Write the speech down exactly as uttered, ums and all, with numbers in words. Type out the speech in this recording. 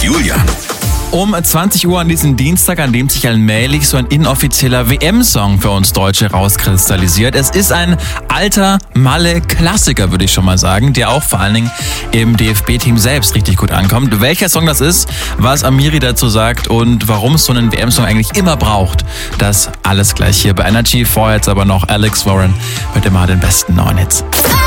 Julian. Um zwanzig Uhr an diesem Dienstag, an dem sich allmählich so ein inoffizieller W M-Song für uns Deutsche rauskristallisiert. Es ist ein alter Malle-Klassiker, würde ich schon mal sagen, der auch vor allen Dingen im D F B-Team selbst richtig gut ankommt. Welcher Song das ist, was Amiri dazu sagt und warum es so einen W M-Song eigentlich immer braucht, das alles gleich hier bei Energy. Vorher jetzt aber noch Alex Warren mit immer den besten neuen Hits.